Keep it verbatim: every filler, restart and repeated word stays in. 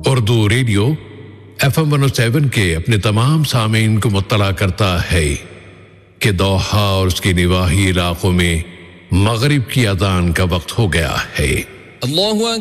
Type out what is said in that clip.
Urdu radio F M one O seven के अपने तमाम सामीन को मुत्तला करता है कि दोहा और उसके निवाही इलाकों में मगरिब की अज़ान का वक्त हो गया है। अल्लाहु